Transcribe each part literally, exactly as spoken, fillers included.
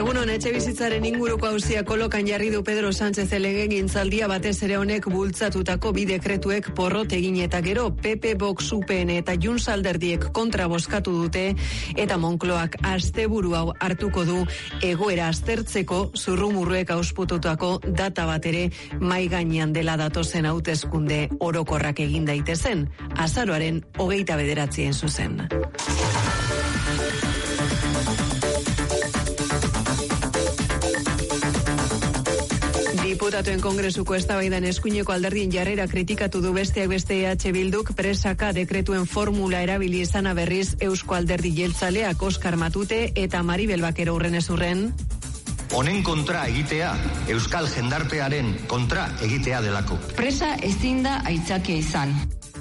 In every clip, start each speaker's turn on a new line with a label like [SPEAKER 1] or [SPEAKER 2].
[SPEAKER 1] Egunon, etxe bizitzaren inguruko auzia kolokan jarri du Pedro Sánchez legegintzaldia, batez ere honek bultzatutako bi dekretuek porrot egin eta gero P P, Vox, U P N eta Junts alderdiek kontra bozkatu dute eta Moncloak asteburu hau hartuko du egoera aztertzeko zurrumurruek auspututako data bat ere mai gainean dela datozen hauteskunde orokorrak egin daitezen, azaroaren hogeita bederatzien zuzen. Diputatuen kongresuko eztabaidan eskuineko alderdien jarrera kritikatu du besteak beste E H Bilduk presaka dekretuen formula erabili izana berriz Eusko Alderdi Jeltzaleak Oskar Matute eta Maribel Bakero urrenez urren.
[SPEAKER 2] Honen kontra egitea, Euskal Jendartearen kontra egitea delako.
[SPEAKER 3] Presa ezin da aitzakia izan.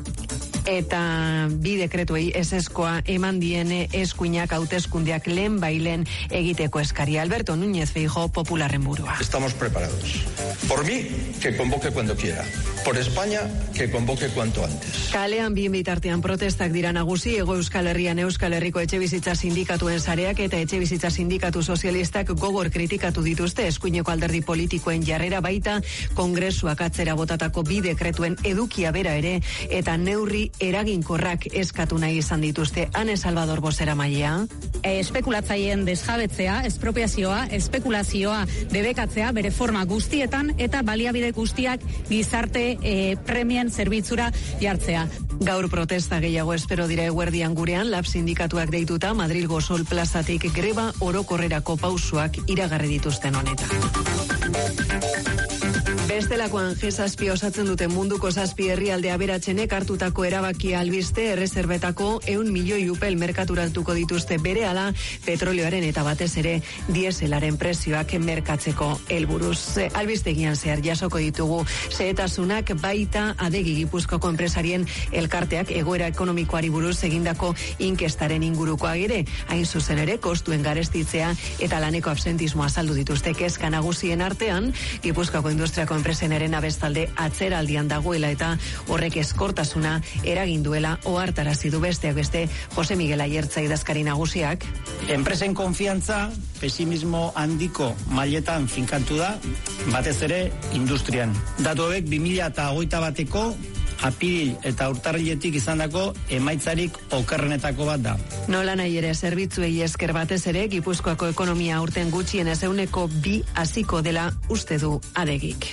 [SPEAKER 1] Eta bi dekretuei eseskoa eman diene eskuinak hauteskundeak lehen bailen egiteko eskaria. Alberto Núñez Feijóo, Popularren burua.
[SPEAKER 4] Estamos preparados. Por mí, que convoque cuando quiera. Por España, que convoque cuanto antes.
[SPEAKER 1] Kalean bien bitartean protestak dira nagusi, Hego Euskal Herrian Euskal Herriko etxebizitza sindikatuen sareak eta etxebizitza sindikatu sozialistak gogor kritikatu dituzte eskuineko alderdi politikoen jarrera, baita kongresuak atzera botatako bi dekretuen edukia bera ere eta neurri eraginkorrak eskatu nahi izan dituzte. Ane Salvador bozeramailea.
[SPEAKER 5] E, espekulatzaileen desjabetzea, espropiazioa, espekulazioa debekatzea bere forma guztietan eta baliabide guztiak gizarte e, premien zerbitzura jartzea.
[SPEAKER 1] Gaur protesta gehiago espero dira eguerdian gurean, Lab sindikatuak deituta Madrilgo Sol plazatik greba orokorrerako pausuak iragarri dituzten honetan. Bestelakoan G zazpi osatzen duten munduko zazpi herrialde aberatsenek hartutako erabakia albiste erreserbetako ehun milioi upel merkaturatuko dituzte berehala petrolioaren eta batez ere dieselaren prezioak merkatzeko helburuz. Albistegian zehar jasoko ditugu xehetasunak, baita Adegi Gipuzkoako enpresarien elkarteak egoera ekonomikoari buruz egindako inkestaren ingurukoa ere, hain zuzen ere kostuen garestitzea eta laneko absentismoa azaldu dituzte kezka nagusien artean. Gipuzkoako industriako enpresenaren abestalde atzeraldian dagoela eta horrek eskortasuna eragin duela ohartarazi du besteak beste Jose Miguel Ayertza idazkari nagusiak.
[SPEAKER 6] Enpresen konfiantza pesimismo handiko mailetan finkatu da, batez ere industrian. Datu hauek bi mila hogeita bateko apiril eta urtarriletik izandako emaitzarik okerrenetako bat da.
[SPEAKER 1] Nola nahi ere zerbitzuei esker batez ere Gipuzkoako ekonomia aurten gutxienez ehuneko bi haziko dela uste du Adegik.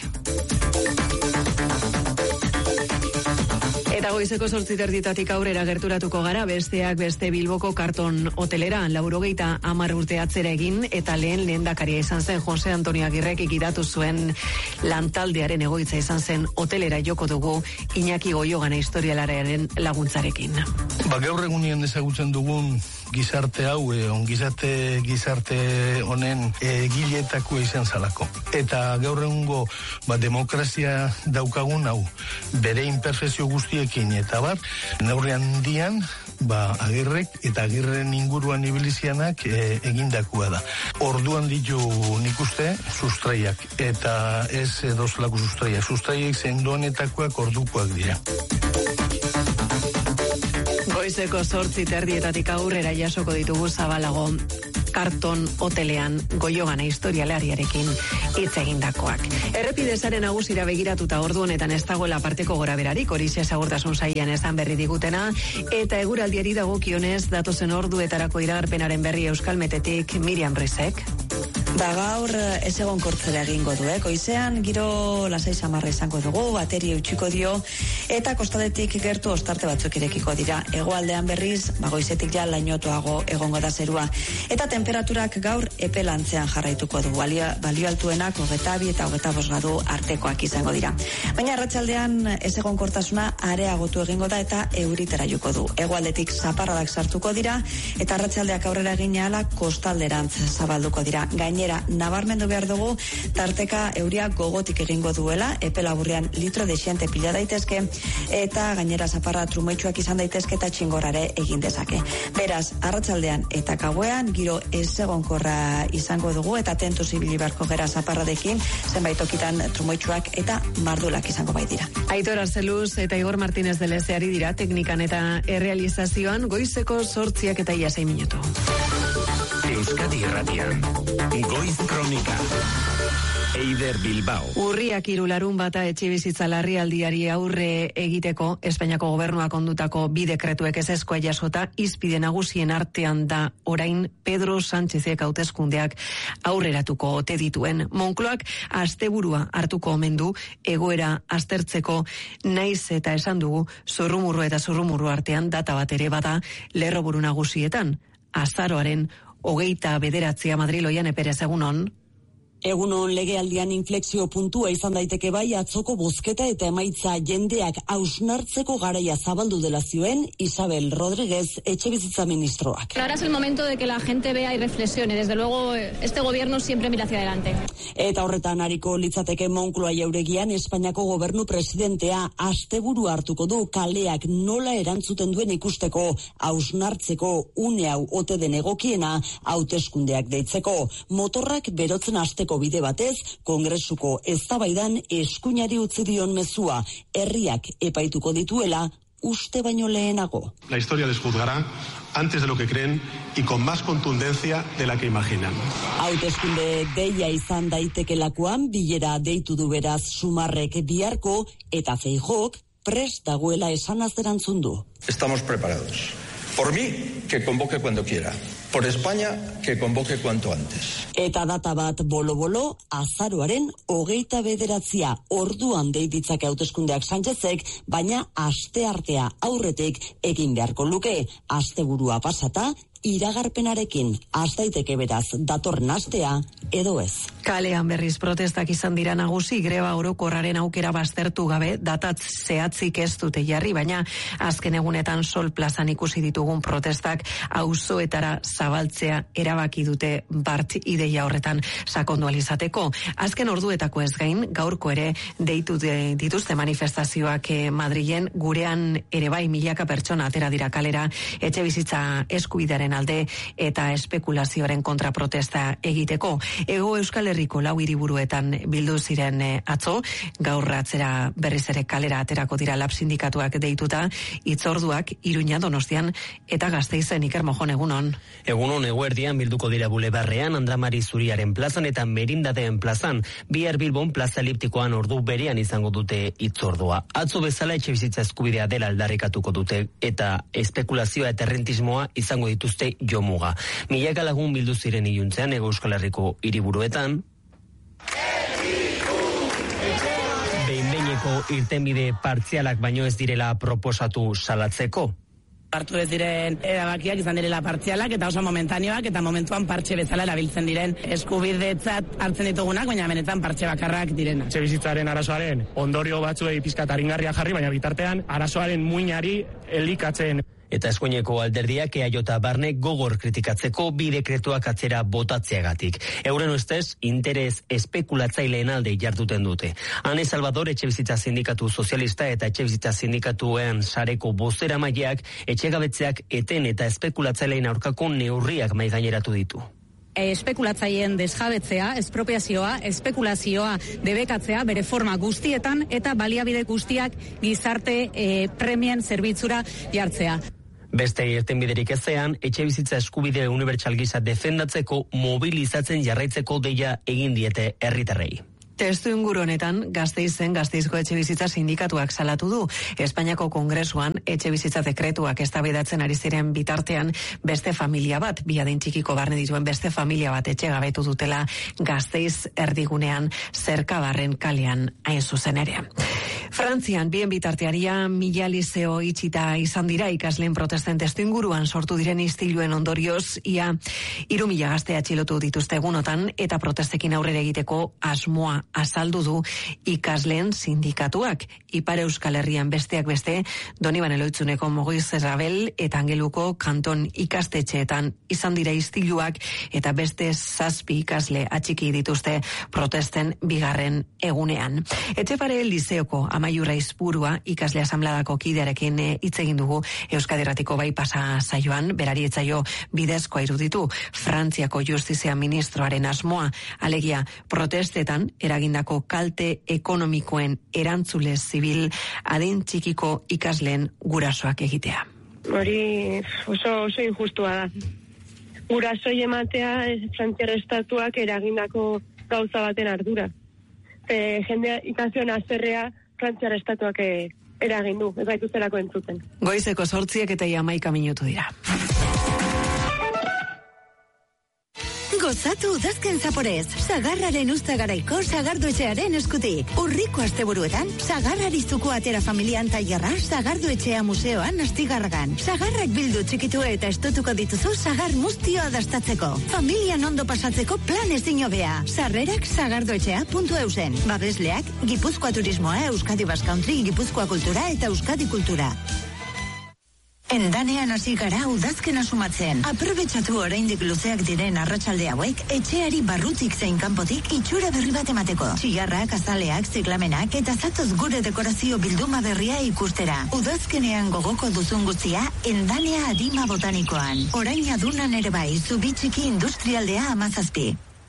[SPEAKER 1] Eta goizeko zortzi terdietatik aurrera gerturatuko gara, besteak beste Bilboko Karton hotelera laurogeita hamar urte atzera egin eta lehen lehendakaria izan zen Jose Antonio Agirrek gidatu zuen lantaldearen egoitza izan zen hotelera joko dugu Iñaki Goiogana historialararen laguntzarekin.
[SPEAKER 7] Ba, gaur egunien ezagutzen dugun gizarte hau, eh, ongizate gizarte honen egiletako izan zalako. Eta gaur egungo ba, demokrazia daukagun hau, bere imperfezio guztiekin eta bar, neurri handian, ba, Agirrek eta Agirren inguruan ibilizianak e, egindakua da. Orduan ditu nik uste sustraiak, eta ez dozlako sustraiak. Sustraiak zenduanetakoak ordukoak dira.
[SPEAKER 1] Goizeko zortzi terdietatik aurrera jasoko ditugu Zabalago Karton hotelean Goiogana historialariarekin hitz egindakoak. Errepidezaren nagusira begiratuta ordu honetan ez dagoela parteko goraberarik, horixe segurtasun sailean esan berri digutena, eta eguraldiari dagokionez datozen orduetarako iragarpenaren berri Euskalmetetik Miriam Rizek.
[SPEAKER 8] Ba, gaur ez egon kortzera egingo du, eh? Goizean giro lasai samarra izango dugu, bateri eutxiko dio, eta kostaletik gertu ostarte batzuk irekiko dira. Hegoaldean berriz, ba, goizetik ja lainotuago egongo da zerua. Eta temperaturak gaur epelantzean jarraituko du. Balio, balio altuenak hogeta bi eta hogeta bost gradu artekoak izango dira. Baina arratsaldean ez egon kortasuna areagotu egingo da eta euritera juko du. Hegoaldetik zaparradak sartuko dira, eta arratsaldeak aurrera egin ahala kostalderantz zabalduko dira. Gainera nabarmendu behar dugu tarteka euria gogotik egingo duela, epe laburrean litro desiente pila daitezke, eta gainera zaparra trumoitsuak izan daitezke eta txingorare egin dezake. Beraz, arratsaldean eta gauean giro ezegonkorra izango dugu eta tentuz ibili beharko gera zaparradekin, zenbait tokitan trumoitsuak eta mardulak izango bai dira.
[SPEAKER 1] Aitor Arzeluz eta Igor Martínez de Lezeari dira teknikan eta errealizazioan goizeko zortziak eta ia sei minutu.
[SPEAKER 9] Euskadi Irratian, Goiz Kronika. Eider Bilbao.
[SPEAKER 1] Urriak hiru larun bata etxebizitza larrialdiari aurre egiteko Espainiako gobernuak ondutako bi dekretuek ezezkoa jasota izpide nagusien artean da orain Pedro Sánchezek hauteskundeak aurreratuko ote dituen. Moncloak asteburua hartuko omen du egoera aztertzeko, naiz eta esan dugu zurrumurru eta zurrumurru artean data bat ere bada lerroburu nagusietan. Azaroaren hogeita bederatzia Madril. Oiane Perez, egunon.
[SPEAKER 10] Egunon, legealdian inflexio puntua izan daiteke bai atzoko bozketa eta emaitza jendeak hausnartzeko garaia zabaldu dela zioen Isabel Rodríguez, etxebizitza ministroak.
[SPEAKER 11] Ahora es el momento de que la gente vea y reflexione. Desde luego, este gobierno siempre mira hacia adelante.
[SPEAKER 10] Eta horretan ariko litzateke Moncloa jauregian Espainiako gobernu presidentea asteburu hartuko du kaleak nola erantzuten duen ikusteko, hausnartzeko une hau ote den egokiena hauteskundeak deitzeko. Motorrak berotzen hasteko bide batez, Kongresuko eztabaidan eskuinari utzi dion mezua, herriak epaituko dituela uste baino lehenago.
[SPEAKER 12] La historia les juzgará antes de lo que creen y con más contundencia de la que imaginan.
[SPEAKER 10] Hauteskunde deia izan daitekelakoan bilera deitu du beraz Sumarrek biharko eta Feijóok prest dagoela esanaz erantzun du.
[SPEAKER 4] Estamos preparados. Por mí, que convoque cuando quiera. Por España, que convoque cuanto antes.
[SPEAKER 10] Eta data bat bolo-bolo, azaroaren hogeita bederatzia orduan deiditzake hauteskundeak Sánchezek, baina asteartea aurretik egin beharko luke. Asteburua pasata, iragarpenarekin has daiteke beraz datorren astea edo ez.
[SPEAKER 1] Kalean berriz protestak izan dira nagusi, greba orokorraren aukera baztertu gabe datat zehatzik ez dute jarri, baina azken egunetan Sol plazan ikusi ditugun protestak auzoetara zabaltzea erabaki dute Bart ideia horretan sakondu ahal izateko. Azken orduetako ez gain, gaurko ere deitu de, dituzte manifestazioak eh, Madrilen, gurean ere bai milaka pertsona atera dira kalera etxebizitza eskubidearen alde eta espekulazioaren kontra protesta egiteko. Ego Euskal Herriko lau hiriburuetan bildu ziren eh, atzo, gaur atzera berriz ere kalera aterako dira lab sindikatuak deituta, hitzorduak Iruña, Donostian eta Gasteizen. Iker Mojon, egunon.
[SPEAKER 13] Egunon, eguerdian bilduko dira Bulebarrean, Andramari Zuriaren plazan eta Merindadeen plazan. Bihar Bilbon plaza eliptikoan ordu berean izango dute hitzordua. Atzo bezala etxebizitza eskubidea dela aldarrikatuko dute eta espekulazioa eta errentismoa izango dituzte jomuga. Milaka lagun bildu ziren iluntzean Ego Euskal Herriko hiriburuetan. Behin-behineko irtenbide partzialak baino ez direla proposatu salatzeko.
[SPEAKER 14] Hartu ez diren erabakiak izan direla partzialak eta oso momentanioak eta momentuan partxe bezala erabiltzen diren eskubidetzat hartzen ditugunak, baina benetan partxe bakarrak direna.
[SPEAKER 15] Etxebizitzaren arazoaren ondorio batzuei pizkat aringarria jarri, baina bitartean arazoaren muinari elikatzen.
[SPEAKER 13] Eta eskuineko alderdiak E A J barne gogor kritikatzeko bi dekretuak atzera botatzeagatik. Euren ustez, interes espekulatzaileen alde jarduten dute. Ane Salvador etxebizitza sindikatu sozialista eta etxebizitza sindikatuen sareko bozeramaileak etxegabetzeak eten eta espekulatzaileen aurkako neurriak maigaineratu ditu.
[SPEAKER 5] Espekulatzaileen desjabetzea, espropiazioa, espekulazioa debekatzea bere forma guztietan eta baliabide guztiak gizarte e, premien zerbitzura jartzea.
[SPEAKER 13] Beste irtenbiderik ezean, etxebizitza eskubide unibertsal gisa defendatzeko mobilizatzen jarraitzeko deia egin diete herritarrei.
[SPEAKER 1] Testu inguru honetan, Gasteizen Gasteizko etxebizitza sindikatuak salatu du. Espainiako Kongresuan etxebizitza dekretuak eztabaidatzen ari ziren bitartean beste familia bat, bi adin txikiko barne dituen beste familia bat etxegabetu dutela Gasteiz erdigunean Zerkabarren kalean hain zuzen ere. Frantzian, bien bitartearia mila liceo itxita izan dira ikasleen protesten testu inguruan sortu diren istiluen ondorioz, ia hiru mila gazte atxilotu dituzte egunotan eta protestekin aurrera egiteko asmoa azaldu du ikasleen sindikatuak. Ipar Euskal Herrian besteak beste, Donibane Loitzuneko Mogoiz Zerrabel eta Angeluko kanton ikastetxeetan izan dira istiluak eta beste zazpi ikasle atxiki dituzte protesten bigarren egunean. Etxepare lizeoko Amaiurra Izpurua ikasle asamladako kidearekin hitz egin dugu Euskadi Irratiko bai pasa saioan, berari etzaio bidezkoa iruditu Frantziako Justizia Ministroaren asmoa, alegia protestetan eragindako kalte ekonomikoen erantzule zibil adin txikiko ikasleen gurasoak egitea.
[SPEAKER 16] Hori oso, oso injustua da. gurasoi ematea Frantziar estatuak eragindako gauza baten ardura. E, jendea ikazion azerrea Frantziar estatuak eragindu, ez baitu zerako entzuten.
[SPEAKER 1] Goizeko sortziek eta hamaika minutu dira.
[SPEAKER 17] Gozatu udazken zaporez, Sagarraren Uztagaraiko Sagardoetxearen eskutik. Urriko asteburuetan, Sagarrarizuko atera familian tailerra Sagardoetxea museoan Astigarragan. Sagarrak bildu txikitu eta estutuko dituzu Sagar muztioa dastatzeko. Familian ondo pasatzeko plan ezin hobea. Sarrerak sagardoetxea puntu eusen. Babesleak, Gipuzkoa Turismoa, Euskadi Basque Country, Gipuzkoa Kultura eta Euskadi Kultura. Endanean hasi gara udazkena sumatzen. Aprobetxatu oraindik luzeak diren arratsalde hauek, etxeari barrutik zein kanpotik itxura berri bat emateko. Txigarrak, azaleak, ziklamenak eta zatoz gure dekorazio bilduma berria ikustera. Udazkenean gogoko duzun guztia, Endanea Adima Botanikoan. Orain adunan ere bai, Zubitxiki Industrialdea Amazazpi.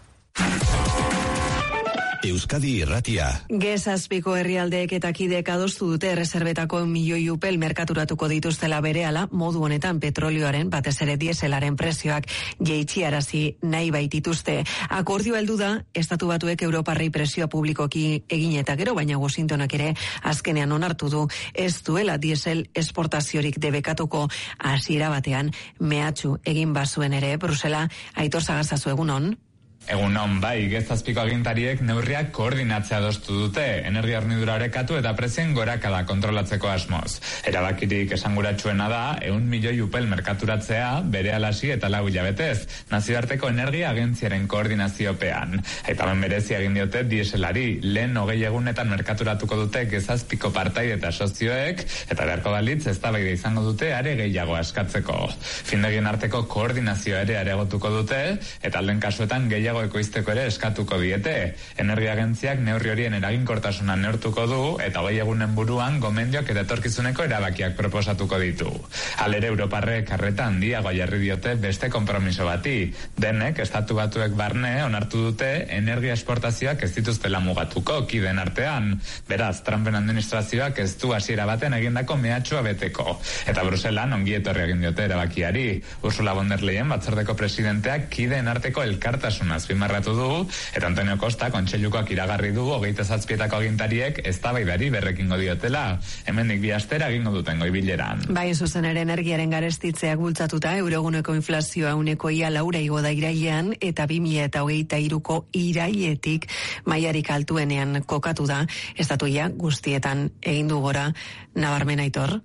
[SPEAKER 9] Euskadi Irratia.
[SPEAKER 1] Gezazpiko herrialdeek eta kideek adostu dute erreserbetako milioi upel merkaturatuko dituztela berehala, modu honetan petrolioaren, batez ere dieselaren prezioak jeitxiarazi nahi baitituzte. Akordio heldu da, Estatu Batuek Europarrei presioa publikoki egin eta gero, baina Washingtonak ere azkenean onartu du ez duela diesel esportaziorik debekatuko. Hasiera batean mehatxu egin bazuen ere, Brusela. Aitor Sagarzazu, egunon.
[SPEAKER 18] Egunon, bai, Gezazpiko agintariek neurriak koordinatzea adostu dute, energia hornidura orekatu eta prezien gorakada kontrolatzeko asmoz. Erabakirik esanguratsuena da, ehun milioi upel merkaturatzea, bere alasi eta lau hilabetez, nazioarteko energia agentziaren koordinaziopean. Eta ben berezi egin diote dieselari, lehen hogei egunetan merkaturatuko dute Gezazpiko partai eta sozioek, eta beharko balitz eztabaida izango dute are gehiago askatzeko. Findegien arteko koordinazioa ere areagotuko dute, eta alden kasuetan gehiago ekoizteko ere eskatuko diete. Energia agentziak neurri horien eraginkortasuna neurtuko du eta hogei egunen buruan gomendioak eta etorkizuneko erabakiak proposatuko ditu. Halere Europarrek arreta handiago jarri diote beste konpromiso bati. Denek, Estatu Batuek barne onartu dute energia esportazioak ez dituztela mugatuko kideen artean. Beraz, Trumpen administrazioak ez du hasiera baten egindako mehatxua beteko. Eta Bruselan ongi etorri egin diote erabakiari. Ursula von der Leyen batzordeko presidenteak kideen arteko elkartasuna azpimarratu du, eta Antonio Costa kontseilukoak iragarri du hogeita zazpietako agintariek eztabaidari berrekingo diotela. Hemendik bi astera egingo duten goibileran.
[SPEAKER 1] Bai, zuzen ere energiaren garestitzeak bultzatuta, euroguneko inflazioa uneko ia laura igo da irailean, eta bi mila eta hogeita hiruko irailetik mailarik altuenean kokatu da, estatuia guztietan egin du gora. Nabarmen, Aitor?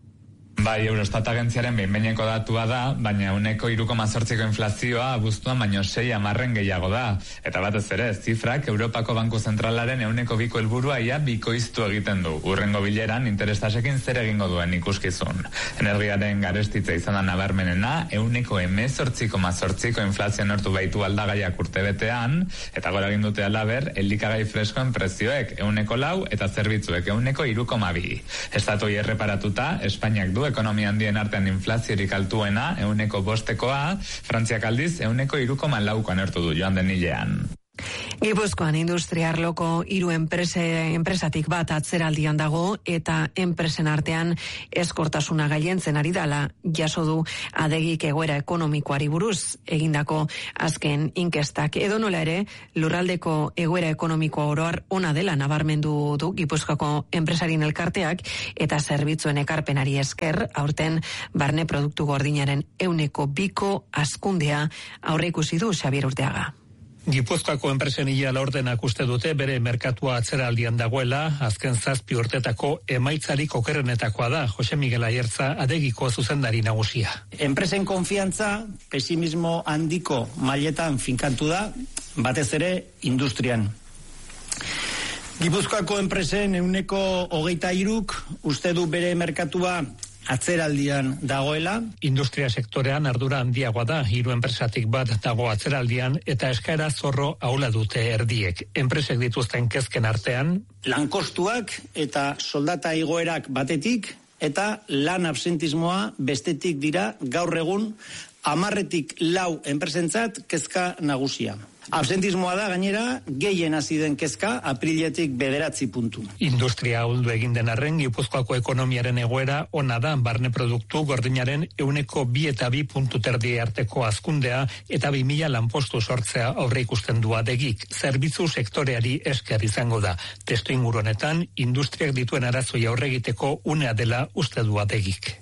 [SPEAKER 18] Bai, Eurostat agentziaren behin-behineko datua da, baina uneko hiru koma zortziko inflazioa abuztuan baino sei hamarren gehiago da. Eta batez ere, zifrak Europako Banku Zentralaren ehuneko biko helburua ia bikoiztu egiten du. Urrengo bileran interestasekin zer egingo duen ikuskizun. Energiaren garestitza izan da nabarmenena, ehuneko hemezortzi koma zortziko inflazioa nortu baitu aldagaiak urtebetean, eta gora egin dute alaber, elikagai freskoen prezioek ehuneko lau eta zerbitzuek ehuneko hiru koma bi. Estatoi erreparatuta, Espainiak du ekonomia handien artean inflaziorik altuena, ehuneko bostekoa, Frantziak aldiz ehuneko hiru koma laukoan ertu du joan den hilean.
[SPEAKER 1] Gipuzkoan industriarloko hiru enprese, enpresatik bat atzeraldian dago eta enpresen artean eskortasuna gailentzen ari dala jaso du adegik egoera ekonomikoari buruz egindako azken inkestak. Edo nola ere, lurraldeko egoera ekonomikoa oroar ona dela nabarmendu du Gipuzkoako enpresarien elkarteak eta zerbitzuen ekarpenari esker aurten barne produktu gordinaren ehuneko biko hazkundea aurreikusi du Xabier Urteaga.
[SPEAKER 19] Gipuzkoako enpresen ia laurdenak uste dute bere merkatua atzeraldian dagoela, azken zazpi urtetako emaitzarik okerrenetakoa da, Jose Miguel Aiertza adegiko zuzendari nagusia.
[SPEAKER 6] Enpresen konfiantza, pesimismo handiko mailetan finkatu da, batez ere industrian. Gipuzkoako enpresen ehuneko hogeita hiruk uste du bere merkatua atzeraldian dagoela.
[SPEAKER 19] Industria sektorean ardura handiagoa da, hiru enpresatik bat dago atzeraldian eta eskaera zorro ahula dute erdiek. Enpresek dituzten kezken artean
[SPEAKER 6] lankostuak eta soldata igoerak batetik eta lan absentismoa bestetik dira gaur egun hamarretik lau enpresentzat kezka nagusia. Absentismoa da gainera gehien hasi den kezka apriletik bederatzi puntu.
[SPEAKER 19] Industria ahuldu egin den arren, Gipuzkoako ekonomiaren egoera ona da, barne produktu gordinaren euneko bi eta bi puntu terdi arteko hazkundea eta bi mila lanpostu sortzea aurre ikusten du Adegik. Zerbitzu sektoreari esker izango da. Testu inguru honetan, industriak dituen arazoi aurre egiteko unea dela uste du Adegik.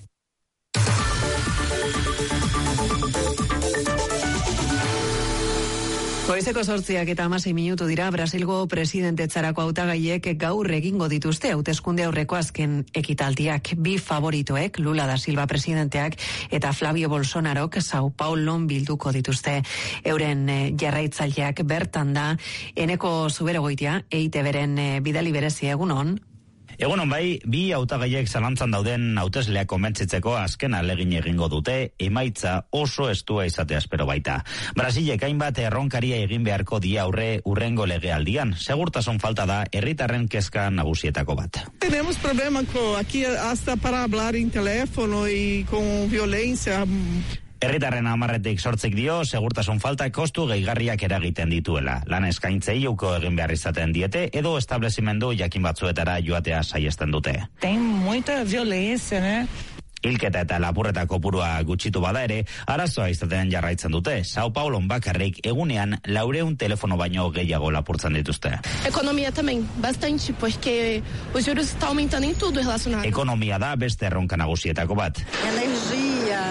[SPEAKER 1] Goizeko sortziak eta hamasei minutu dira Brasilgo presidentetzarako hautagaiek gaur egingo dituzte hauteskunde aurreko azken ekitaldiak. Bi favoritoek, Lula da Silva presidenteak eta Flavio Bolsonarok Sao Paulon bilduko dituzte. Euren jarraitzaileak bertan da, Eneko Zuberogoitia, E I Te Beren bidali berezi egunon.
[SPEAKER 20] Egunon bai, bi hautagaiek zalantzan dauden hautesleak konbentzitzeko azken ahalegin egingo dute, emaitza oso estua izatea espero baita. Brasilek hainbat erronkaria egin beharko die aurre urrengo legealdian. Segurtasun falta da herritarren kezka nagusietako bat.
[SPEAKER 21] Tenemos problema con aquí hasta para hablar en teléfono y con violencia.
[SPEAKER 20] Herritarren hamarretik sortzik dio, segurtasun falta kostu gehigarriak eragiten dituela. Lan eskaintzei uko egin behar izaten diete, edo establezimendu jakin batzuetara joatea saiesten dute.
[SPEAKER 21] Tem muita violencia, ne?
[SPEAKER 20] Hilketa eta lapurreta kopurua gutxitu bada ere, arazoa izaten jarraitzen dute. Sao Paulon bakarrik egunean laureun telefono baino gehiago lapurtzen dituzte.
[SPEAKER 11] Economia também, bastante, porque os juros está aumentando em tudo relacionado.
[SPEAKER 20] Ekonomia da beste erronka nagusietako bat.
[SPEAKER 21] Energia,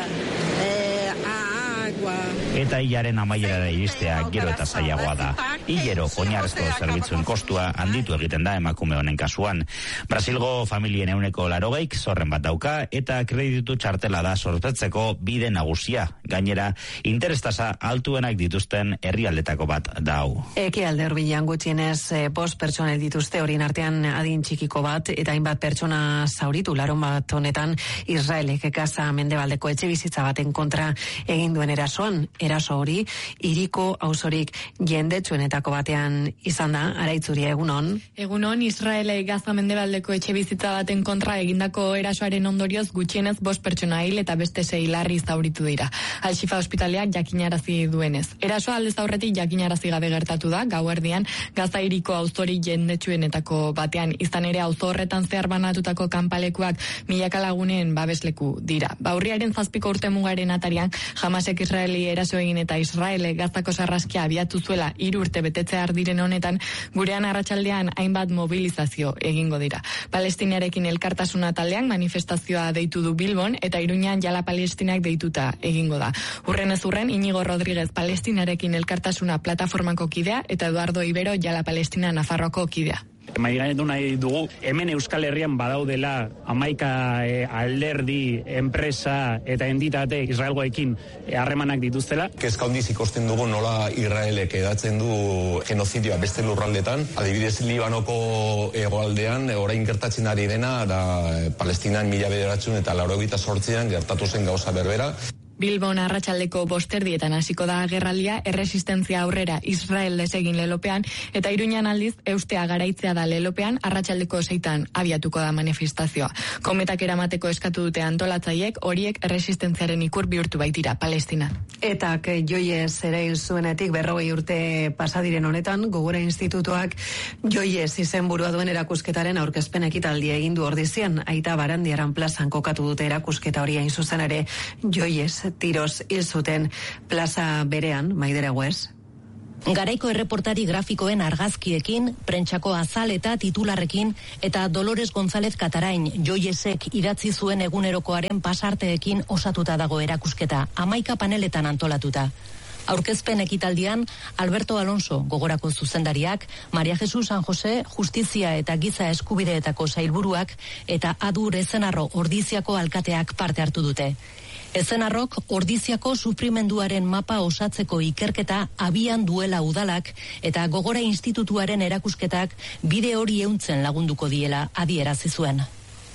[SPEAKER 21] eh, agua.
[SPEAKER 20] Eta hilaren amaierara iristea gero eta zailagoa da. Hilero oinarrezko zerbitzuen kostua handitu egiten da emakume honen kasuan. Brasilgo familien euneko larogeik zorren bat dauka eta kreditu txartela da sorpetzeko bide nagusia. Gainera, interestasa altuenak dituzten herrialdetako bat da hau.
[SPEAKER 1] Ekialde hurbilean gutxienez bost pertsona dituzte, horien artean adin txikiko bat eta hainbat pertsona zauritu larun bat honetan Israelek Gaza mendebaldeko etxe bizitza baten kontra egin duen erasoan. Eraso hori hiriko auzorik jendetsuenetako batean izan da. Araitzuri egunon.
[SPEAKER 22] Egunon, Israelek Gaza mendebaldeko etxe bizitza baten kontra egindako erasoaren ondorioz gutxienez bost pertsona hil eta beste sei larri zauritu dira. Al-Shifa ospitaleak jakinarazi duenez. Erasoa aldez aurretik jakinarazi gabe gertatu da, gauerdian Gaza hiriko auzorik jendetsuenetako batean, izan ere auzo horretan zehar banatutako kanpalekuak milaka lagunen babesleku dira. Baurriaren zazpiko urte mugaren atarian, Hamasek Israeli eraso egin eta Israelek Gazako sarraskia abiatu zuela hiru urte betetzear diren honetan, gurean arratsaldean hainbat mobilizazio egingo dira. Palestinarekin elkartasuna taldean manifestazioa deitu du Bilbon eta Iruñan jala Palestinak deituta egingo da. Urrenez urren, Inigo Rodríguez Palestinarekin elkartasuna plataformako kidea eta Eduardo Ibero jala Palestina Nafarroako kidea.
[SPEAKER 23] Maigainetu nahi dugu, hemen Euskal Herrian badaudela hamaika e, alderdi, enpresa eta entitate Israelgoekin harremanak e, dituztela.
[SPEAKER 24] Kezka handiz ikusten dugu nola Israelek edatzen du genozidioa beste lurraldetan. Adibidez Libanoko hegoaldean orain gertatzen ari dena da Palestinan mila bederatziehun eta laurogeita zortzian gertatu zen gauza berbera.
[SPEAKER 22] Bilbon arratsaldeko bosterdietan hasiko da agerraldia, erresistentzia aurrera Israel desegin lelopean, eta Iruñan aldiz eustea garaitzea da lelopean, arratsaldeko seitan abiatuko da manifestazioa. Kometak eramateko eskatu dute antolatzaiek, horiek erresistentziaren ikur bihurtu baitira Palestina.
[SPEAKER 1] Etak joiez ere hil zuenetik berrogei urte pasadiren honetan, Gogora Institutuak joiez izenburua duen erakusketaren aurkezpen ekitaldia egin du ordizian, Aita Barandiaran plazan kokatu dute erakusketa hori hain zuzen ere joiez tiroz hil zuten plaza berean, Maidera Guez.
[SPEAKER 25] Garaiko erreportari grafikoen argazkiekin, prentsako azal eta titularrekin, eta Dolores González Catarain joiesek idatzi zuen egunerokoaren pasarteekin osatuta dago erakusketa, hamaika paneletan antolatuta. Aurkezpen ekitaldian, Alberto Alonso Gogorako zuzendariak, Maria Jesus San Jose Justizia eta Giza Eskubideetako sailburuak eta Adur Ezenarro Ordiziako alkateak parte hartu dute. Ezenarrok Ordiziako sufrimenduaren mapa osatzeko ikerketa abian duela udalak eta Gogora Institutuaren erakusketak bide hori euntzen lagunduko diela adierazi zuen.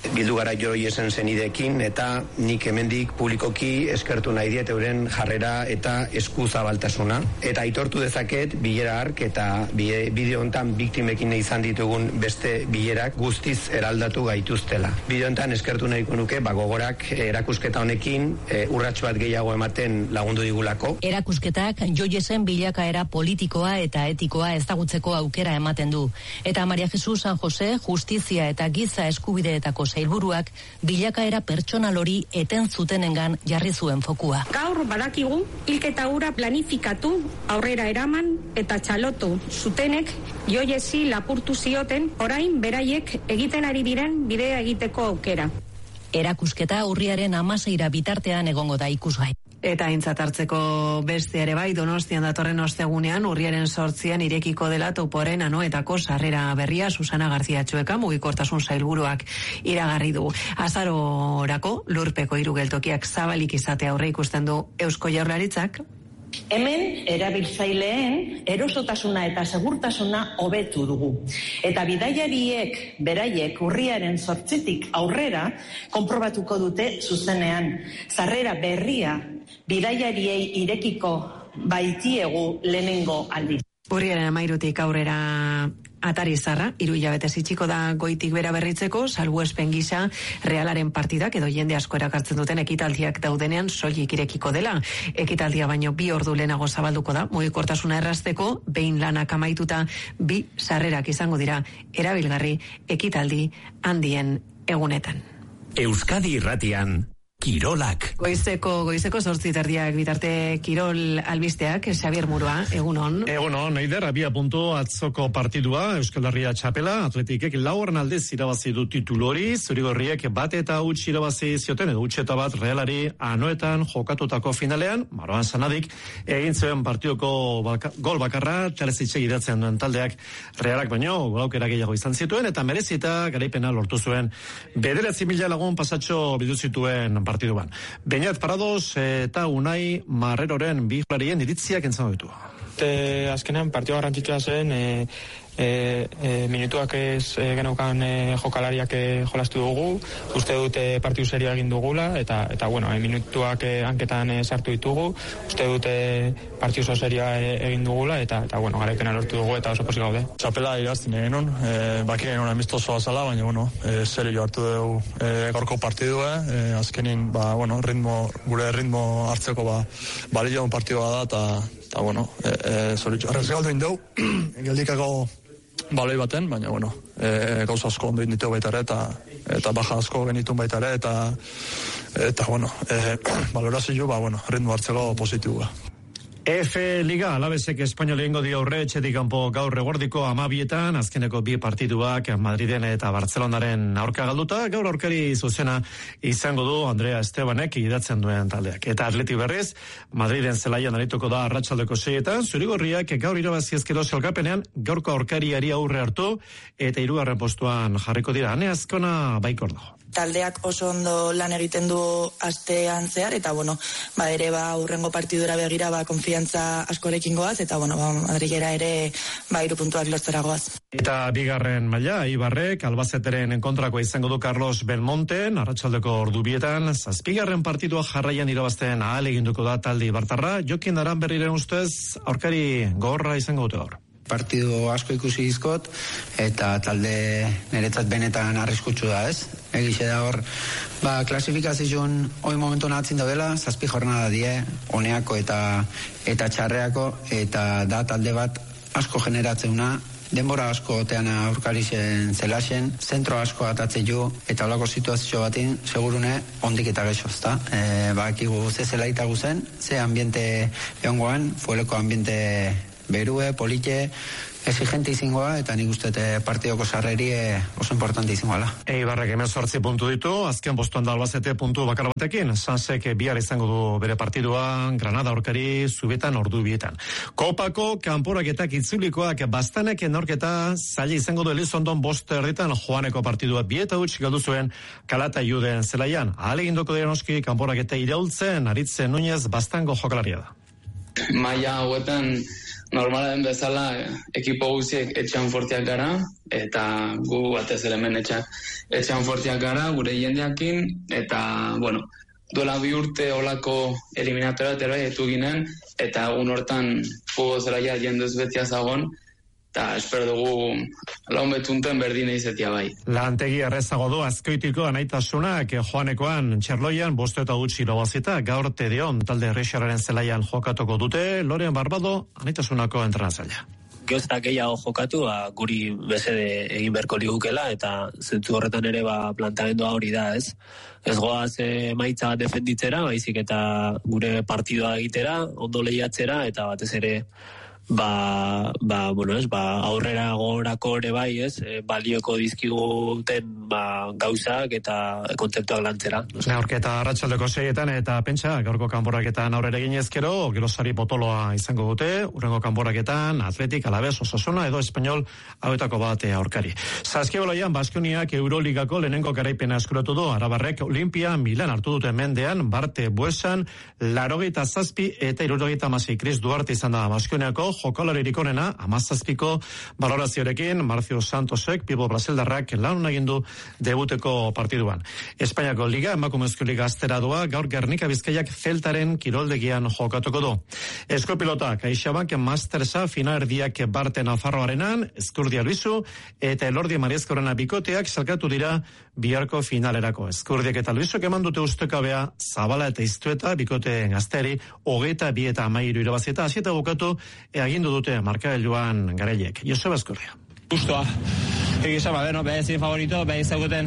[SPEAKER 2] Bildu gara Joyesen senideekin eta nik hemendik publikoki eskertu nahi diet euren jarrera eta eskuzabaltasuna. Eta aitortu dezaket bilera hark eta bideo hontan biktimekin izan ditugun beste bilerak guztiz eraldatu gaituztela. Bideo hontan eskertu nahiko nuke bagogorak erakusketa honekin e, urrats bat gehiago ematen lagundu digulako.
[SPEAKER 25] Erakusketak Joyesen bilakaera politikoa eta etikoa ezagutzeko aukera ematen du. Eta Maria Jesus San Jose Justizia eta Giza Eskubideetako sailburuak bilakaera pertsonal hori eten zutenengan jarri zuen fokua.
[SPEAKER 3] Gaur badakigu hilketa hura planifikatu, aurrera eraman eta txalotu zutenek Joyesi lapurtu zioten, orain beraiek egiten ari diren bidea egiteko aukera.
[SPEAKER 25] Erakusketa urriaren hamaseira bitartean egongo da ikusgai.
[SPEAKER 1] Eta aintzat hartzeko beste ere bai, Donostian datorren ostegunean urriaren sortzian irekiko dela Toporen Anoetako sarrera berria. Susana Garzia Txueka mugikortasun sailburuak iragarri du. Azarorako lurpeko hiru geltokiak zabalik izatea aurre ikusten du Eusko Jaurlaritzak.
[SPEAKER 7] Hemen erabiltzaileen erosotasuna eta segurtasuna hobetu dugu. Eta bidaiariek beraiek urriaren zortzitik aurrera konprobatuko dute zuzenean. Sarrera berria bidaiariei irekiko baitiegu lehenengo aldiz.
[SPEAKER 1] Urriaren hamairutik aurrera atari zarra, hiru hilabete itxiko da goitik bera berritzeko, salbuespen gisa Realaren partidak edo jende asko erakartzen duten ekitaldiak daudenean soilik irekiko dela. Ekitaldia baino bi ordu lehenago zabalduko da, mugikortasuna errazteko, behin lanak amaituta bi sarrerak izango dira erabilgarri ekitaldi handien egunetan.
[SPEAKER 9] Euskadi Irratian Kirolak.
[SPEAKER 1] Goizeko, goizeko zortzi terdiak bitarte Kirol albisteak, Xabier Murua, egunon.
[SPEAKER 8] Egunon, Eider, abia puntu atzoko partidua, Euskal Herria txapela, Atletikek lauren aldez irabazi du titulu hori, Zurigorriek bat eta huts irabazi zioten, edo huts eta bat Realari Anoetan jokatutako finalean, Maroan Sanadik, egin zuen partidoko baka, gol bakarra, Txalezitxe idatzen duen taldeak Realak baino, golaukera gehiago izan zituen, eta merezita garaipena lortu zuen. Bederatzi mila lagun pasatxo bidu zituen partiduan. Beñat Parados eta Unai Marreroren bi jolarien iritziak entzango ditu.
[SPEAKER 12] Te azkenean partidua garrantzitsua zen, e, e, e, minutuak ez e, geneukan e, jokalariak e, jolastu dugu, uste dute partidu serioa egin dugula, eta, eta bueno, e, minutuak e, hanketan e, sartu ditugu, uste dute partidu oso serioa e, egin dugula, eta, eta bueno, garaipena lortu dugu, eta oso pozik gaude.
[SPEAKER 26] Txapela irazten egin nun, e, bakien egin amistosoa zala, baina bueno, e, serio hartu dugu e, gorko partidua, e, azkenin, ba, bueno, ritmo, gure ritmo hartzeko ba, balio partidua da, eta eta bueno, e, e, zoritxo. Arrez galdu indau, geldikako baloi baten, baina bueno, e, gauza asko ondo inditu baita ere, eta, eta baja asko genitun baita ere, eta, eta bueno, e, balorazio, ba, bueno, ritmo hartzeko positiua.
[SPEAKER 8] F Liga, Alavesek Espainol egingo dio aurre etxetik kanpo gaur eguerdiko amabietan, azkeneko bi partiduak Madriden eta Bartzelonaren aurka galduta, gaur aurkari zuzena izango du Andrea Estebanek idatzen duen taldeak. Eta Atleti berriz, Madriden zelaian arituko da arratsaldeko seietan, Zurigorriak gaur irabazi ezkero zelkapenean, gaurko aurkariari aurre hartu, eta hirugarren postuan jarriko dira. Ane Azkona baikor dago.
[SPEAKER 27] Taldeak oso ondo lan egiten du astean zehar, eta bueno, ba ere ba urrengo partidura begira ba konfiantza askorekin goaz, eta bueno, ba Madrilera ere ba hiru puntuak lortzera goaz.
[SPEAKER 8] Eta bigarren maila, Ibarrek Albazeteren kontrakoa izango du Carlos Belmonten, arratsaldeko ordubietan, zazpigarren partidua jarraian irabazten ahal eginduko da talde ibartarra, Jokin Aranberriren ustez aurkari gogorra izango dute gaur.
[SPEAKER 28] Partidu asko ikusi dizkot, eta talde niretzat benetan arriskutsu da, ez? Egixe da hor, ba, klasifikazioan hoi momentu nahatzen daudela, zazpi jornada die, honeako eta eta txarreako, eta da talde bat asko generatzeuna, denbora asko otean aurkarisen zelaxen, zentro asko atatzen ju, eta holako situazio batin, segurune, ondik eta gexo, ezta? E, ba, ekigu ze zelaita guzen, ze ambiente egongoan, fueleko ambiente berue, polite, exigente izingoa, eta nik uste partidoko sarreri oso importante izingoala.
[SPEAKER 8] Eibarrek hemen zortzi puntu ditu, azken postuan da Albacete puntu bakar batekin, Sansek bihar izango du bere partiduan, Granada aurkari Zubitan ordu bietan. Kopako kanporaketak itzulikoak bastanek enorketa zaila izango du Elizondon bost erditan Joaneko partidua bieta huts galdu zuen Kalata Juden zelaian. Ahalegindoko dira noski kanporaketa iraultzen, Aritze Núñez bastango jokalaria da.
[SPEAKER 29] Maila hauetan
[SPEAKER 4] normala den bezala ekipo guztiek etxean fortiak gara, eta gu batez ere hemen etxean, etxean fortiak gara, gure jendeakin, eta, bueno, duela bi urte olako eliminatoria bai etu ginen, eta egun hortan futbol zelaia jendez betia zagon, eta espero dugu laun betunten berdine izetia bai.
[SPEAKER 8] Lantegi errezago du Azkoitiko anaitasunak Joanekoan Txerloian bostu eta gutxi irabazita gaur Tedeon talde errexararen zelaian jokatuko dute Loren Barbado anaitasunako entrenazailea.
[SPEAKER 5] Geoz eta gehiago jokatu, ba, guri bezede egin beharko ligukela, eta zentzu horretan ere ba, planteamendua hori da, ez? Ez goaz e, maitza defenditzera, baizik eta gure partidua egitera, ondo lehiatzera, eta batez ere ba, ba, bueno, ez, ba, aurrera gogorako ere bai, ez, e, balioko dizkiguten ba, gauzak eta kontzeptuak lantzera.
[SPEAKER 8] Gaurketa arratsaldeko seietan eta pentsa, gaurko kanboraketan aurrera ginezkero, Gelosari potoloa izango dute, urrengo kanboraketan, Atletik, Alabez, Osasuna edo Espainol hauetako bat aurkari. Saskibaloian Baskoniak Euroligako lehenengo garaipena eskuratu du, Arabarrek Olimpia Milan hartu dute mendean, Barte Buesan, larogeita zazpi eta irurogeita hamasei Kris Duarte izan da Baskoniako jokalaririk onena, amazazpiko balorazioarekin, Marcio Santosek, Pibo Brasildarrak lan egin du debuteko partiduan. Espainiako Liga, emakumezko Liga azteradoa, gaur Gernika Bizkaiak Zeltaren kiroldegian jokatuko du. Eskopilota, CaixaBank Mastersa finalerdiak Barte Nafarroarenan, Eskurdia Luisu, eta Elordi Mariezkorena bikoteak salkatu dira biharko finalerako. Eskurdiak eta Luisuk eman dute ustekabea, Zabala eta Iztueta, bikote gazteri, hogeita bi eta amairu irabazieta, hasieta bukatu, agindu dute markagailuan garaiek. Joseba Eskurria.
[SPEAKER 10] Justoa. Egisa, ba, beno, beha ezin favorito, beha izaguten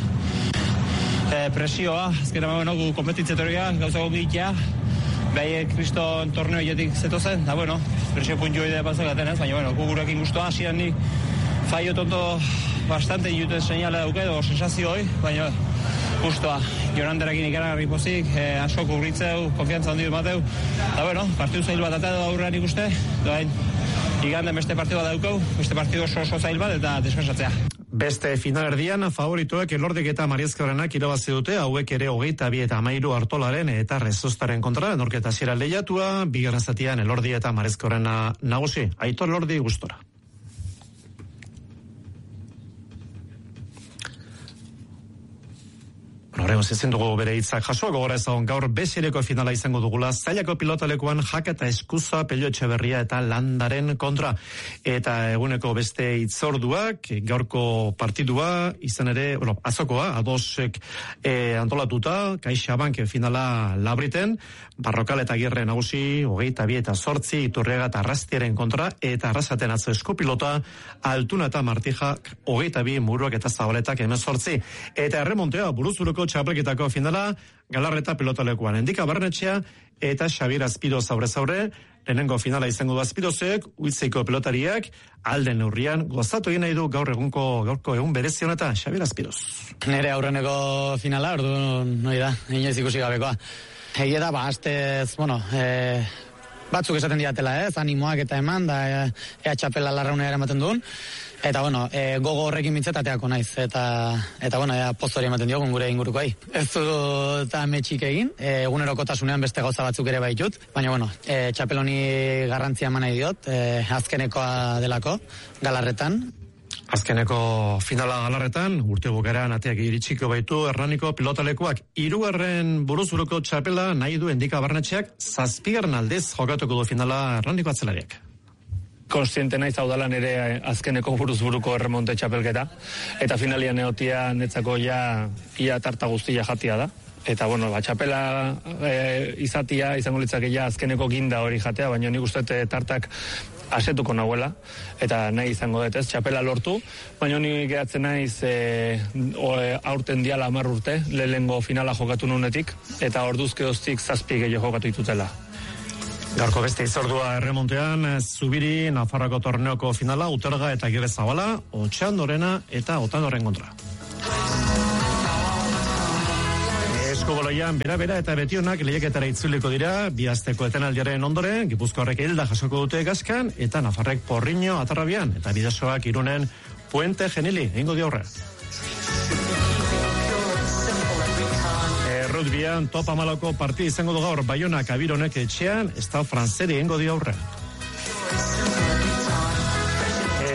[SPEAKER 10] eh, presioa, azkera ma, bueno, gu kompetitzetoria, gauza gongitea, beha kriston torneo egetik zetozen, da, bueno, presio puntio idea pasakaten ez, baina, bueno, gu gurekin guztua, hasian ni faio tonto bastante jutuen seinale dauke, edo sensazio hoi, baina, justoa, Joranderekin ikaragarri pozik, eh, asko kurritzeu, konfiantza handi mateu, eta bueno, partidu zail bat eta aurrean ikuste, doain, iganden beste partidu bat daukau, beste partidu oso oso zail bat eta deskansatzea.
[SPEAKER 8] Beste finalerdian favoritoek Elordik eta Mariezkorenak irabazi dute, hauek ere hogeita bi eta amairu Artolaren eta Rezostaren kontra, norketa zira lehiatua, bigarren zatian Elordi eta Mariezkorena nagusi. Aitor Elordi gustora. Horregoz ezin dugu bere hitzak jaso, gogora ezagun gaur bezireko finala izango dugula, zailako pilotalekuan Jaka eta Eskuza, Pello Etxeberria eta Landaren kontra. Eta eguneko beste hitzorduak, gaurko partidua, izan ere, bueno, azokoa, adosek e, antolatuta, CaixaBank finala Labriten, Barrokal eta Agirre nagusi, hogeita bi eta zortzi, Iturriaga eta Arrastiaren kontra, eta Arrasaten atzo Eskupilota, Altuna eta Martijak, hogeita bi, Muruak eta Zabaletak hemen zortzi. Eta erremontea, buruzuroko txapelketako finala, Galarreta pilotalekuan Endika Barnetxea eta Xabier Azpiroz aurrez aurre, lehenengo finala izango da Azpirozek, Uitzeiko pelotariak, alden neurrian, gozatu egin nahi du gaur egunko gaurko egun berezion eta Xabier Azpiroz.
[SPEAKER 13] Nere aurreneko finala, ordu noi da, inoiz ikusi gabekoa. Egia da, ba, astez, bueno, e, batzuk esaten diatela, ez, animoak eta eman, da, e, ea txapela larraunea eramaten duen. Eta, bueno, e, gogo horrekin mitzetateako naiz, eta, eta bueno, ea pozori ematen diogun gure ingurukoai. Ez du eta metxik egin, e, egunerokotasunean beste gauza batzuk ere baitut, baina, bueno, e, txapeloni garrantzia eman nahi diot, e, azkenekoa delako, Galarretan.
[SPEAKER 8] Azkeneko finala Galarretan, urte bukaeran ateak iritsiko baitu Hernaniko pilotalekuak. Hirugarren buruzuruko txapela nahi du Endika Barnetxeak, zazpigarren aldez jokatuko du finala Hernaniko atzelariak.
[SPEAKER 10] Konstiente naiz hau dalan ere azkeneko buruz-buruko erremonte txapelketa, eta finalian egotia netzako ja ia tarta guztia jatia da. Eta, bueno, ba, txapela e, izatia, izango litzake ja azkeneko ginda hori jatea, baina nik uste tartak asetuko nahuela, eta nahi izango dut, ez, txapela lortu, baina nik gehatzen naiz e, o, e, aurten diala hamar urte, lehengo finala jokatu nunetik, eta orduzke oztik zazpi gehiago jokatu ditutela.
[SPEAKER 8] Gaurko beste izordua erremontean, Zubiri, Nafarroko torneoko finala, Uterga eta Gire Zabala, Otxandorena eta Otanoren kontra. Eskuboloian, bera-bera eta betionak lehiaketara itzuliko dira, bi asteko etenaldiaren ondoren, Gipuzkoarrek hilda jasoko dute Gaskan, eta Nafarrek Porriño atarrabian, eta bidasoak Irunen Puente Genili, egingo di aurre. Rugbian top amalako partida izango du gaur Baionak Abironek etxean, ez da Frantzeri egingo di aurre.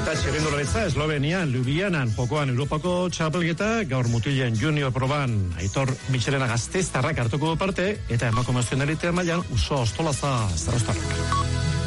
[SPEAKER 8] Eta txirrindularitza Eslovenian, Ljubljanan, jokoan Europako txapelketa, gaur mutilen junior proban Aitor Michelena Gasteiztarrak hartuko du parte, eta emakumezkoen elitea mailan Uso Ostolaza Zarostarrak.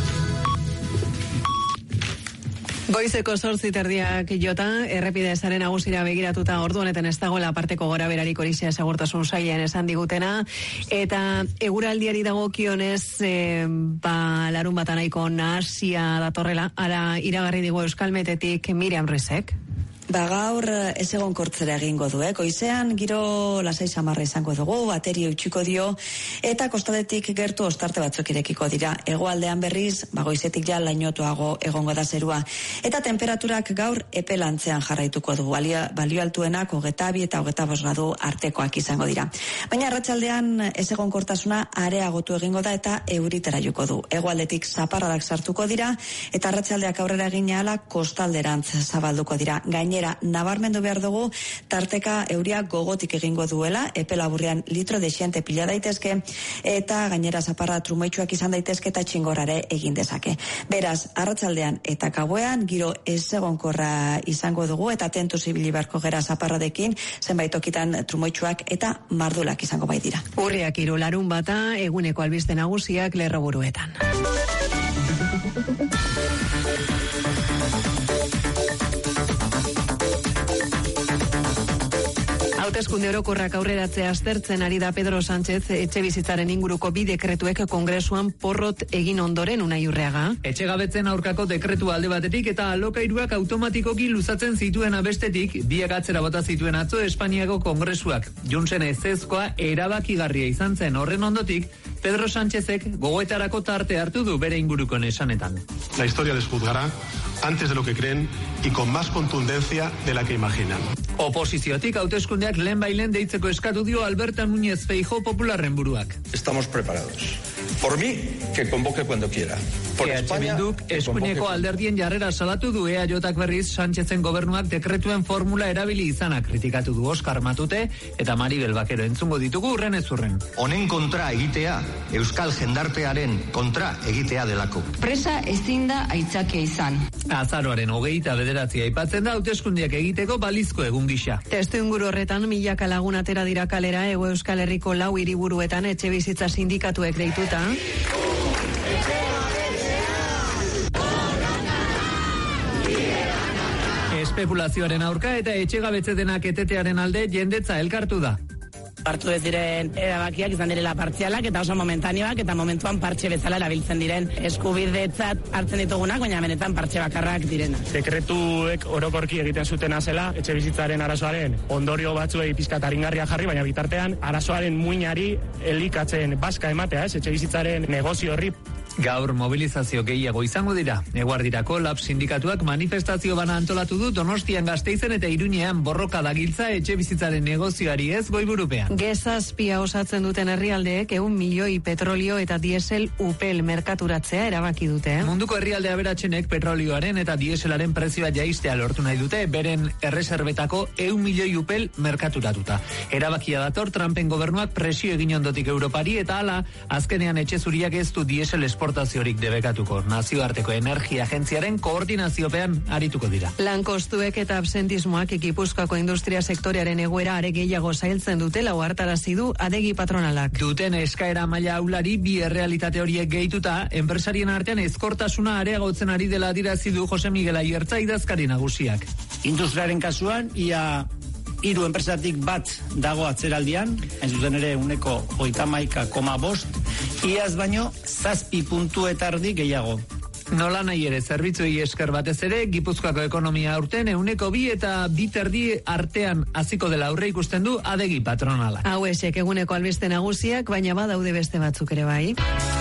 [SPEAKER 1] Goizeko zortzi terdiak jota, errepide sare nagusira begiratuta ordu honetan ez dagoela parteko gora berarik horixe segurtasun sailean esan digutena, eta eguraldiari dagokionez e, ba, larun bata nahiko nahasia datorrela, ara iragarri digu Euskalmetetik Miriam Rezek.
[SPEAKER 6] Ba gaur ez egon kortzera egingo du, eh? Goizean giro lasai samarra izango dugu, baterio utxiko dio, eta kostaletik gertu ostarte batzuk irekiko dira. Hegoaldean berriz, ba goizetik ja lainotuago egongo da zerua. Eta temperaturak gaur epelantzean jarraituko du. Balio, balio altuenak hogeta bi eta hogeta bost gradu artekoak izango dira. Baina arratsaldean ez egon kortasuna areagotu egingo da eta euritera juko du. Hegoaldetik zaparradak sartuko dira, eta arratsaldeak aurrera egin ahala kostalderantz zabalduko dira. Gainera nabarmendu behar dugu, tarteka euria gogotik egingo duela, epe laburrean litro desiente pila daitezke, eta gainera zaparra trumoitsuak izan daitezke eta txingorare egin dezake. Beraz, arratsaldean eta gauean giro ezegonkorra izango dugu, eta tentu zibili beharko gera zaparradekin, zenbait tokitan trumoitsuak eta mardulak izango bai dira.
[SPEAKER 1] Urriak hiru larun bata, eguneko albiste nagusiak lerroburuetan. Hauteskunde orokorrak aurreratzea aztertzen ari da Pedro Sánchez etxebizitzaren inguruko bi dekretuek kongresuan porrot egin ondoren Unai Urreaga.
[SPEAKER 11] Etxegabetzen aurkako dekretu alde batetik eta alokairuak automatikoki luzatzen zituen abestetik biak atzera bota zituen atzo Espainiako kongresuak. Juntzen ezezkoa erabakigarria izan zen horren ondotik, Pedro Sánchezek gogoetarako tarte hartu du bere inguruko esanetan.
[SPEAKER 14] La historia les juzgará antes de lo que creen y con más contundencia de la que imaginan.
[SPEAKER 11] Oposiziotik hauteskundeak lehen bailen deitzeko eskatu dio Alberto Núñez Feijóo popularren buruak.
[SPEAKER 15] Estamos preparados. Por mí, que convoque cuando quiera. Por
[SPEAKER 11] E H
[SPEAKER 15] España,
[SPEAKER 11] Bilduk
[SPEAKER 15] que
[SPEAKER 11] eskuineko
[SPEAKER 15] convoque-
[SPEAKER 11] alderdien jarrera salatu du E A Jotak berriz Sánchezen gobernuak dekretuen formula erabili izana kritikatu du Oskar Matute eta Maribel Bakero entzungo ditugu urren ez urren.
[SPEAKER 16] Honen kontra egitea, Euskal Jendartearen kontra egitea delako.
[SPEAKER 11] Presa ezin da aitzakia izan. Azaroaren hogeita bederatzi aipatzen da hauteskundeak egiteko balizko egun gisa.
[SPEAKER 1] Testu inguru horretan milaka lagun atera dira kalera Hego Euskal Herriko lau hiriburuetan etxebizitza sindikatuek deituta.
[SPEAKER 11] Espekulazioaren aurka eta etxegabetze denak etetearen alde jendetza elkartu da.
[SPEAKER 17] Hartu ez diren erabakiak izan direla partzialak eta oso momentanioak eta momentuan partxe bezala erabiltzen diren eskubidetzat hartzen ditugunak, baina benetan partxe bakarrak direnak.
[SPEAKER 10] Dekretuek orokorki egiten zutena zela etxe bizitzaren arazoaren ondorio batzuei pizkat aringarria jarri, baina bitartean arazoaren muinari elikatzen bazka ematea, ez, etxe bizitzaren negozio horri.
[SPEAKER 11] Gaur mobilizazio gehiago izango dira. Eguardirako lab sindikatuak manifestazio bana antolatu du Donostian, Gasteizen eta Iruñean borroka dagiltza etxe bizitzaren negozioari ez goiburupean.
[SPEAKER 1] Gezazpia osatzen duten herrialdeek ehun milioi petrolio eta diesel upel merkaturatzea erabaki dute.
[SPEAKER 11] Munduko herrialde aberatsenek petrolioaren eta dieselaren prezioa jaistea lortu nahi dute, beren erreserbetako ehun milioi upel merkaturatuta. Erabakia dator Trumpen gobernuak presio egin ondotik Europari eta hala, azkenean etxe zuriak ez du diesel esportaziorik debekatuko. Nazioarteko Energia Agentziaren koordinaziopean arituko dira.
[SPEAKER 1] Lankostuek eta absentismoak Gipuzkoako industria sektorearen egoera are gehiago zailtzen dutela ohartarazi du Adegi patronalak.
[SPEAKER 11] Duten eskaera maila aulari bi errealitate horiek gehituta, enpresarien artean ezkortasuna areagotzen ari dela adierazi du Jose Miguel Ayertza idazkari nagusiak.
[SPEAKER 18] Industriaren kasuan, ia hiru enpresatik bat dago atzeraldian, hain zuzen ere uneko hogeita hamaika koma bost, iaz baino zazpi puntu eta erdi gehiago.
[SPEAKER 11] Nola nahi ere, zerbitzuei esker batez ere, Gipuzkoako ekonomia aurten euneko bi eta biterdi artean hasiko dela aurre ikusten du Adegi patronala.
[SPEAKER 1] Hauesek eguneko albiste nagusiak, baina badaude beste batzuk ere bai.